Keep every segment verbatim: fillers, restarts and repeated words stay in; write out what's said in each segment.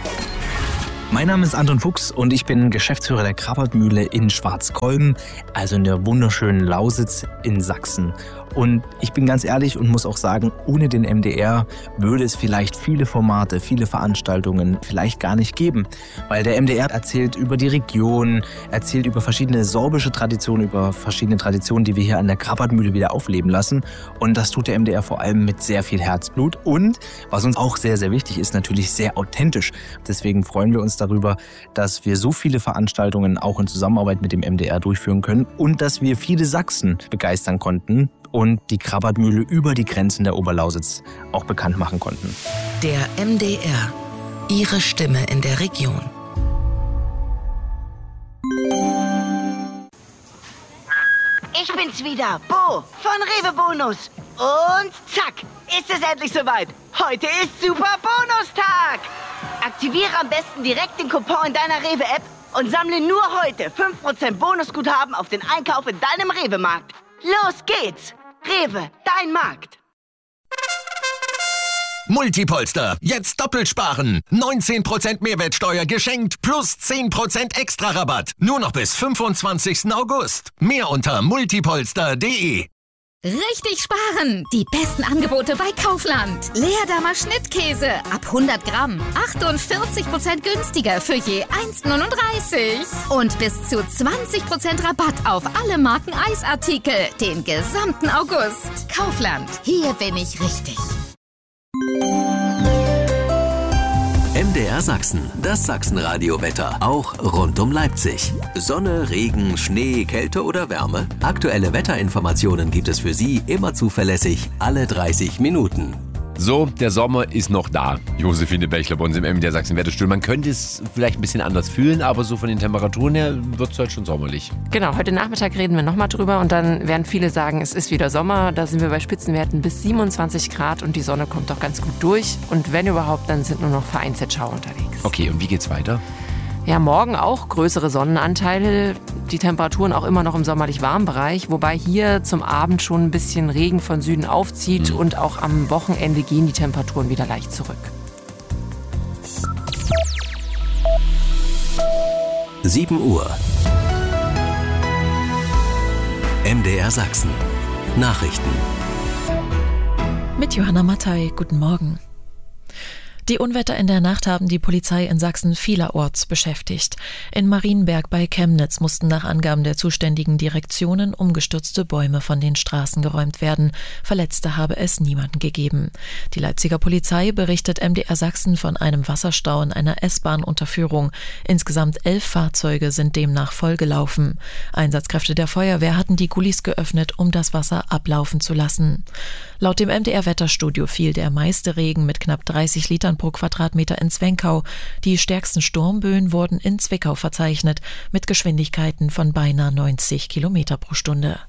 Mein Name ist Anton Fuchs und ich bin Geschäftsführer der Krabbertmühle in Schwarzkolben, also in der wunderschönen Lausitz in Sachsen. Und ich bin ganz ehrlich und muss auch sagen, ohne den M D R würde es vielleicht viele Formate, viele Veranstaltungen vielleicht gar nicht geben. Weil der M D R erzählt über die Region, erzählt über verschiedene sorbische Traditionen, über verschiedene Traditionen, die wir hier an der Krabbertmühle wieder aufleben lassen. Und das tut der M D R vor allem mit sehr viel Herzblut. Und was uns auch sehr, sehr wichtig ist, natürlich sehr authentisch. Deswegen freuen wir uns darüber, dass wir so viele Veranstaltungen auch in Zusammenarbeit mit dem M D R durchführen können und dass wir viele Sachsen begeistern konnten und die Krabbertmühle über die Grenzen der Oberlausitz auch bekannt machen konnten. Der M D R. Ihre Stimme in der Region. Ich bin's wieder, Bo von Rewe Bonus. Und zack, ist es endlich soweit. Heute ist Super Bonustag. Aktiviere am besten direkt den Coupon in deiner Rewe-App und sammle nur heute fünf Prozent Bonusguthaben auf den Einkauf in deinem Rewe-Markt. Los geht's! Rewe, dein Markt. Multipolster, jetzt doppelt sparen. neunzehn Prozent Mehrwertsteuer geschenkt plus zehn Prozent extra Rabatt. Nur noch bis fünfundzwanzigsten August. Mehr unter multipolster punkt de. Richtig sparen! Die besten Angebote bei Kaufland. Leerdammer Schnittkäse ab hundert Gramm. achtundvierzig Prozent günstiger für je eins neununddreißig. Und bis zu zwanzig Prozent Rabatt auf alle Marken Eisartikel. Den gesamten August. Kaufland. Hier bin ich richtig. M D R Sachsen, das Sachsenradio-Wetter, auch rund um Leipzig. Sonne, Regen, Schnee, Kälte oder Wärme? Aktuelle Wetterinformationen gibt es für Sie immer zuverlässig, alle dreißig Minuten. So, der Sommer ist noch da. Josephine Bechler bei uns im M D R Sachsen Wetterstudio. Man könnte es vielleicht ein bisschen anders fühlen, aber so von den Temperaturen her wird es halt schon sommerlich. Genau, heute Nachmittag reden wir nochmal drüber und dann werden viele sagen, es ist wieder Sommer. Da sind wir bei Spitzenwerten bis siebenundzwanzig Grad und die Sonne kommt auch ganz gut durch. Und wenn überhaupt, dann sind nur noch vereinzelt Schauer unterwegs. Okay, und wie geht's weiter? Ja, morgen auch größere Sonnenanteile, die Temperaturen auch immer noch im sommerlich warmen Bereich, wobei hier zum Abend schon ein bisschen Regen von Süden aufzieht mhm. und auch am Wochenende gehen die Temperaturen wieder leicht zurück. sieben Uhr. M D R Sachsen. Nachrichten. Mit Johanna Mattei, guten Morgen. Die Unwetter in der Nacht haben die Polizei in Sachsen vielerorts beschäftigt. In Marienberg bei Chemnitz mussten nach Angaben der zuständigen Direktionen umgestürzte Bäume von den Straßen geräumt werden. Verletzte habe es niemanden gegeben. Die Leipziger Polizei berichtet M D R Sachsen von einem Wasserstau in einer S-Bahn-Unterführung. Insgesamt elf Fahrzeuge sind demnach vollgelaufen. Einsatzkräfte der Feuerwehr hatten die Gullis geöffnet, um das Wasser ablaufen zu lassen. Laut dem M D R-Wetterstudio fiel der meiste Regen mit knapp dreißig Litern pro Quadratmeter in Zwenkau. Die stärksten Sturmböen wurden in Zwickau verzeichnet, mit Geschwindigkeiten von beinahe neunzig Kilometer pro Stunde.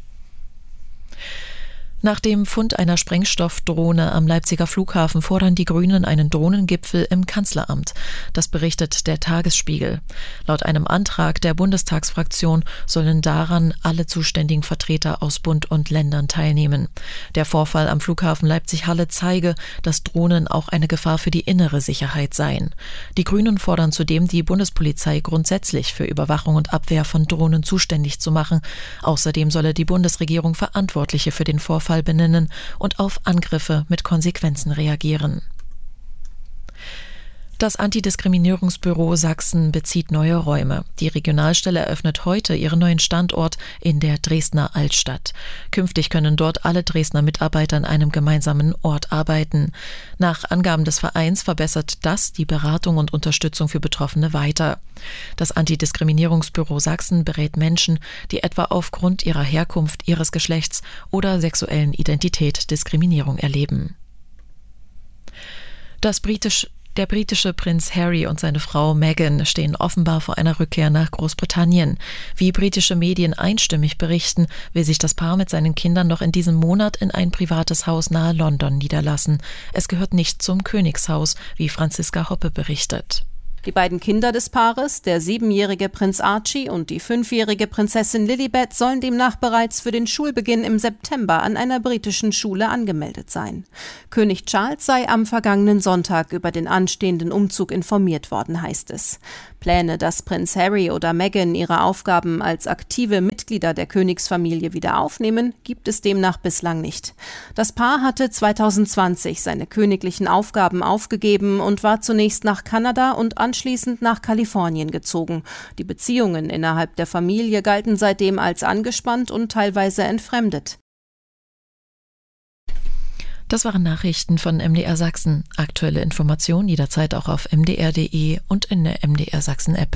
Nach dem Fund einer Sprengstoffdrohne am Leipziger Flughafen fordern die Grünen einen Drohnengipfel im Kanzleramt. Das berichtet der Tagesspiegel. Laut einem Antrag der Bundestagsfraktion sollen daran alle zuständigen Vertreter aus Bund und Ländern teilnehmen. Der Vorfall am Flughafen Leipzig-Halle zeige, dass Drohnen auch eine Gefahr für die innere Sicherheit seien. Die Grünen fordern zudem, die Bundespolizei grundsätzlich für Überwachung und Abwehr von Drohnen zuständig zu machen. Außerdem solle die Bundesregierung Verantwortliche für den Vorfall benennen und auf Angriffe mit Konsequenzen reagieren. Das Antidiskriminierungsbüro Sachsen bezieht neue Räume. Die Regionalstelle eröffnet heute ihren neuen Standort in der Dresdner Altstadt. Künftig können dort alle Dresdner Mitarbeiter an einem gemeinsamen Ort arbeiten. Nach Angaben des Vereins verbessert das die Beratung und Unterstützung für Betroffene weiter. Das Antidiskriminierungsbüro Sachsen berät Menschen, die etwa aufgrund ihrer Herkunft, ihres Geschlechts oder sexuellen Identität Diskriminierung erleben. Das britische Der britische Prinz Harry und seine Frau Meghan stehen offenbar vor einer Rückkehr nach Großbritannien. Wie britische Medien einstimmig berichten, will sich das Paar mit seinen Kindern noch in diesem Monat in ein privates Haus nahe London niederlassen. Es gehört nicht zum Königshaus, wie Franziska Hoppe berichtet. Die beiden Kinder des Paares, der siebenjährige Prinz Archie und die fünfjährige Prinzessin Lilibet, sollen demnach bereits für den Schulbeginn im September an einer britischen Schule angemeldet sein. König Charles sei am vergangenen Sonntag über den anstehenden Umzug informiert worden, heißt es. Pläne, dass Prinz Harry oder Meghan ihre Aufgaben als aktive Mitglieder der Königsfamilie wieder aufnehmen, gibt es demnach bislang nicht. Das Paar hatte zweitausendzwanzig seine königlichen Aufgaben aufgegeben und war zunächst nach Kanada und anschließend nach Kalifornien gezogen. Die Beziehungen innerhalb der Familie galten seitdem als angespannt und teilweise entfremdet. Das waren Nachrichten von M D R Sachsen. Aktuelle Informationen jederzeit auch auf m d r punkt d e und in der M D R Sachsen App.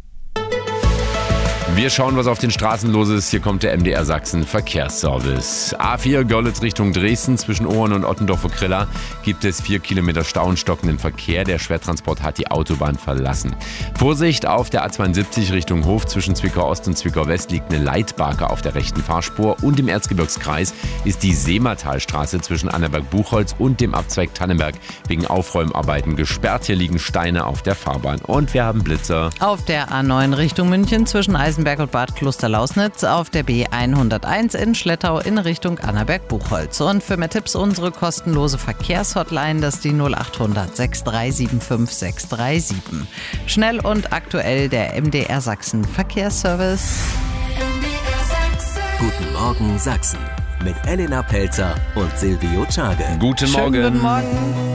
Wir schauen, was auf den Straßen los ist. Hier kommt der M D R Sachsen Verkehrsservice. A vier Görlitz Richtung Dresden zwischen Ohren und Ottendorfer-Krilla gibt es vier Kilometer Stau und stockenden Verkehr. Der Schwertransport hat die Autobahn verlassen. Vorsicht auf der A zweiundsiebzig Richtung Hof zwischen Zwickau Ost und Zwickau West liegt eine Leitbarke auf der rechten Fahrspur. Und im Erzgebirgskreis ist die Seematalstraße zwischen Annaberg-Buchholz und dem Abzweig Tannenberg wegen Aufräumarbeiten gesperrt. Hier liegen Steine auf der Fahrbahn. Und wir haben Blitzer. Auf der A neun Richtung München zwischen Eisenberg und Bad Klosterlausnitz, auf der B hunderteins in Schlettau in Richtung Annaberg-Buchholz. Und für mehr Tipps unsere kostenlose Verkehrshotline, das ist die null acht hundert sechs drei sieben fünf sechs drei sieben. Schnell und aktuell der M D R Sachsen Verkehrsservice. Guten Morgen Sachsen mit Elena Pelzer und Silvio Czage. Guten Morgen. Schönen guten Morgen.